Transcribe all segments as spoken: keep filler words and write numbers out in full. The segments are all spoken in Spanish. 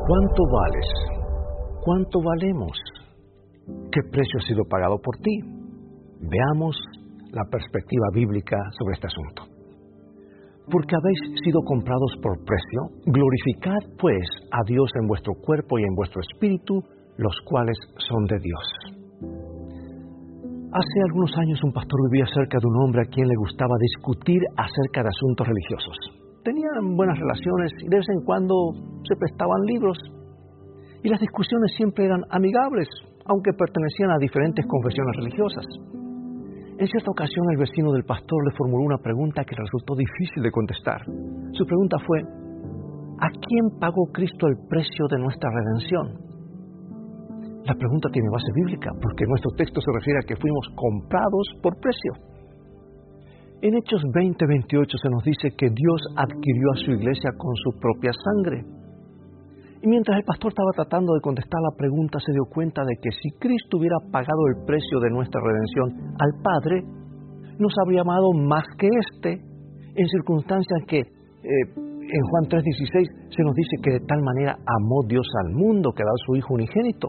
¿Cuánto vales? ¿Cuánto valemos? ¿Qué precio ha sido pagado por ti? Veamos la perspectiva bíblica sobre este asunto. Porque habéis sido comprados por precio, glorificad pues a Dios en vuestro cuerpo y en vuestro espíritu, los cuales son de Dios. Hace algunos años un pastor vivía cerca de un hombre a quien le gustaba discutir acerca de asuntos religiosos. Tenían buenas relaciones y de vez en cuando se prestaban libros. Y las discusiones siempre eran amigables, aunque pertenecían a diferentes confesiones religiosas. En cierta ocasión el vecino del pastor le formuló una pregunta que le resultó difícil de contestar. Su pregunta fue: ¿a quién pagó Cristo el precio de nuestra redención? La pregunta tiene base bíblica, porque nuestro texto se refiere a que fuimos comprados por precio. En Hechos veinte veintiocho se nos dice que Dios adquirió a su iglesia con su propia sangre. Y mientras el pastor estaba tratando de contestar la pregunta, se dio cuenta de que si Cristo hubiera pagado el precio de nuestra redención al Padre, nos habría amado más que éste, en circunstancias que eh, en Juan tres dieciséis se nos dice que de tal manera amó Dios al mundo que ha dado a su Hijo unigénito.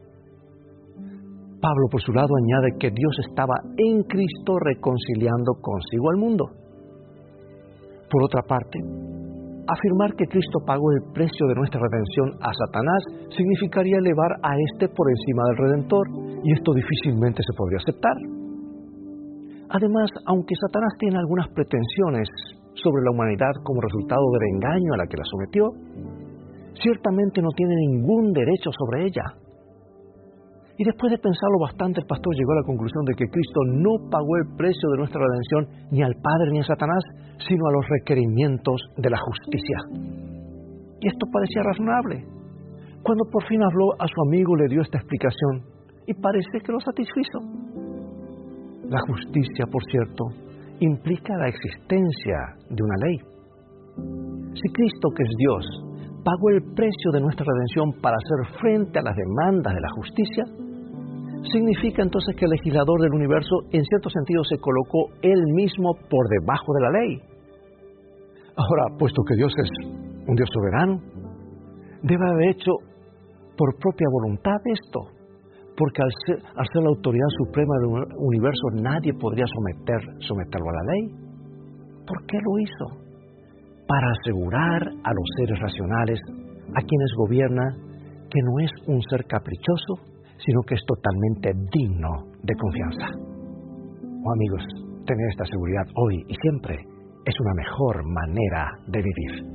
Pablo, por su lado, añade que Dios estaba en Cristo reconciliando consigo al mundo. Por otra parte, afirmar que Cristo pagó el precio de nuestra redención a Satanás significaría elevar a éste por encima del Redentor, y esto difícilmente se podría aceptar. Además, aunque Satanás tiene algunas pretensiones sobre la humanidad como resultado del engaño a la que la sometió, ciertamente no tiene ningún derecho sobre ella. Y después de pensarlo bastante, el pastor llegó a la conclusión de que Cristo no pagó el precio de nuestra redención ni al Padre ni a Satanás, sino a los requerimientos de la justicia. Y esto parecía razonable. Cuando por fin habló a su amigo, le dio esta explicación, y parece que lo satisfizo. La justicia, por cierto, implica la existencia de una ley. Si Cristo, que es Dios, pagó el precio de nuestra redención para hacer frente a las demandas de la justicia, significa entonces que el legislador del universo en cierto sentido se colocó él mismo por debajo de la ley. Ahora, puesto que Dios es un Dios soberano, debe haber hecho por propia voluntad esto, porque al ser, al ser la autoridad suprema del universo nadie podría someter, someterlo a la ley. ¿Por qué lo hizo? Para asegurar a los seres racionales, a quienes gobierna, que no es un ser caprichoso, sino que es totalmente digno de confianza. Oh, amigos, tener esta seguridad hoy y siempre es una mejor manera de vivir.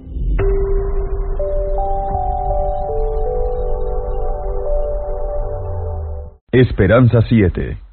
Esperanza siete.